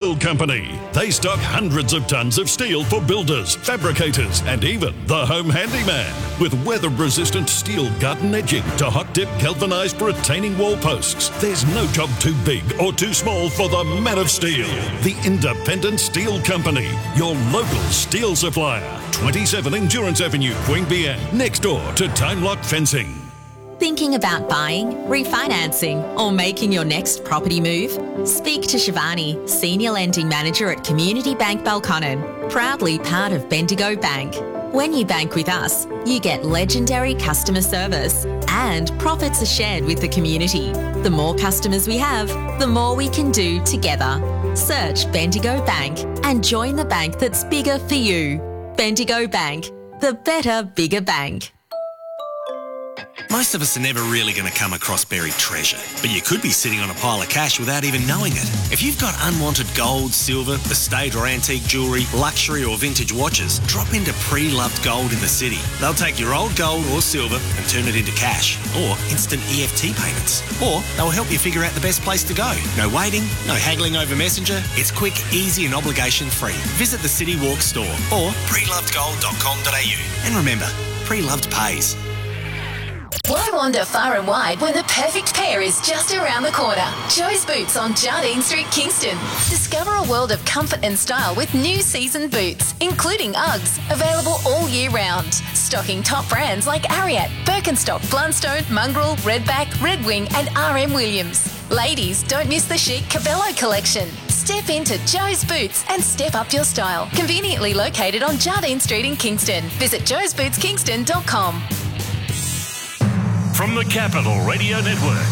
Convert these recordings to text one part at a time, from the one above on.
Steel Company. They stock hundreds of tons of steel for builders, fabricators, and even the home handyman. With weather-resistant steel gut and edging to hot-dip galvanised retaining wall posts, there's no job too big or too small for the man of steel. The Independent Steel Company, your local steel supplier. 27 Endurance Avenue, Queanbeyan, next door to Time Lock Fencing. Thinking about buying, refinancing, or making your next property move? Speak to Shivani, Senior Lending Manager at Community Bank Belconnen, proudly part of Bendigo Bank. When you bank with us, you get legendary customer service and profits are shared with the community. The more customers we have, the more we can do together. Search Bendigo Bank and join the bank that's bigger for you. Bendigo Bank, the better, bigger bank. Most of us are never really going to come across buried treasure, but you could be sitting on a pile of cash without even knowing it. If you've got unwanted gold, silver, estate or antique jewellery, luxury or vintage watches, drop into Pre-Loved Gold in the city. They'll take your old gold or silver and turn it into cash, or instant EFT payments. Or they'll help you figure out the best place to go. No waiting, no haggling over Messenger. It's quick, easy and obligation-free. Visit the City Walk store or prelovedgold.com.au. And remember, Pre-Loved pays. Why wander far and wide when the perfect pair is just around the corner? Joe's Boots on Jardine Street, Kingston. Discover a world of comfort and style with new season boots, including Uggs, available all year round. Stocking top brands like Ariat, Birkenstock, Blundstone, Mongrel, Redback, Red Wing and RM Williams. Ladies, don't miss the chic Cabello collection. Step into Joe's Boots and step up your style. Conveniently located on Jardine Street in Kingston. Visit joesbootskingston.com. From the Capital Radio Network,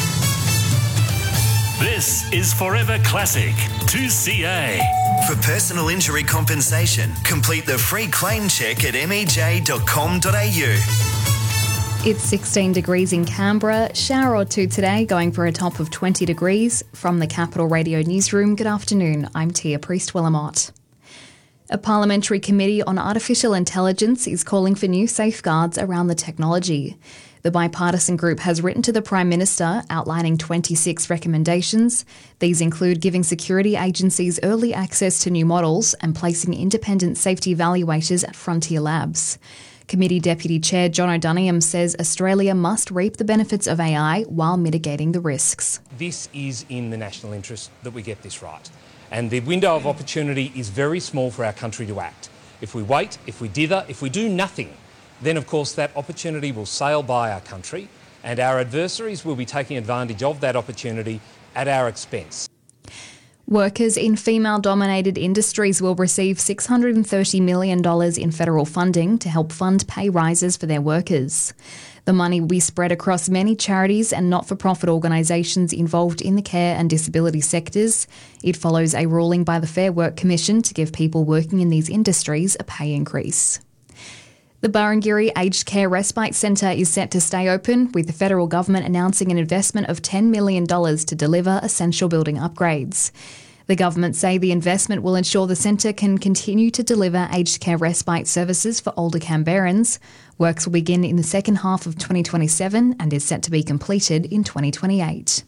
this is Forever Classic 2CA. For personal injury compensation, complete the free claim check at mej.com.au. It's 16 degrees in Canberra, shower or two today, going for a top of 20 degrees. From the Capital Radio Newsroom, good afternoon, I'm Tia Priest-Willamott. A parliamentary committee on artificial intelligence is calling for new safeguards around the technology. The bipartisan group has written to the Prime Minister outlining 26 recommendations. These include giving security agencies early access to new models and placing independent safety evaluators at frontier labs. Committee Deputy Chair John O'Donoghue says Australia must reap the benefits of AI while mitigating the risks. This is in the national interest that we get this right. And the window of opportunity is very small for our country to act. If we wait, if we dither, if we do nothing, then of course that opportunity will sail by our country and our adversaries will be taking advantage of that opportunity at our expense. Workers in female-dominated industries will receive $630 million in federal funding to help fund pay rises for their workers. The money will be spread across many charities and not-for-profit organisations involved in the care and disability sectors. It follows a ruling by the Fair Work Commission to give people working in these industries a pay increase. The Burrangiri Aged Care Respite Centre is set to stay open, with the federal government announcing an investment of $10 million to deliver essential building upgrades. The government say the investment will ensure the centre can continue to deliver aged care respite services for older Canberrans. Works will begin in the second half of 2027 and is set to be completed in 2028.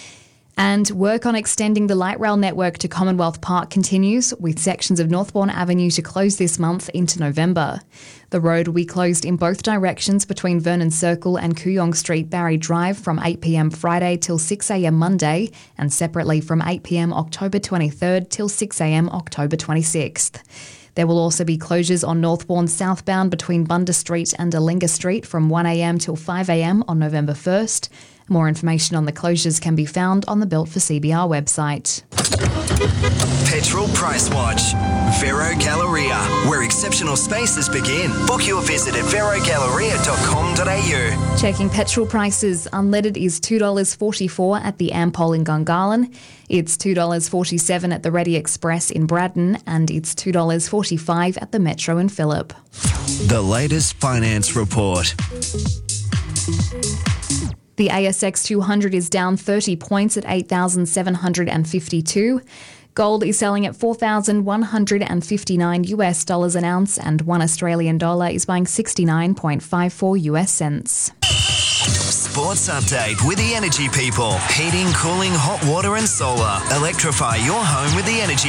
And work on extending the light rail network to Commonwealth Park continues, with sections of Northbourne Avenue to close this month into November. The road will be closed in both directions between Vernon Circle and Kooyong Street, Barry Drive from 8 p.m. Friday till 6 a.m. Monday, and separately from 8 p.m. October 23rd till 6 a.m. October 26th. There will also be closures on Northbourne southbound between Bundah Street and Alinga Street from 1 a.m. till 5 a.m. on November 1st. More information on the closures can be found on the Built for CBR website. Petrol Price Watch. Vero Galleria, where exceptional spaces begin. Book your visit at verogalleria.com.au. Checking petrol prices. Unleaded is $2.44 at the Ampol in Gungahlin. It's $2.47 at the Ready Express in Braddon, and it's $2.45 at the Metro in Phillip. The latest finance report. The ASX 200 is down 30 points at 8,752. Gold is selling at $4,159 an ounce, and $1 Australian dollar is buying 69.54 US cents. Sports update with the Energy People. Heating, cooling, hot water and solar. Electrify your home with the Energy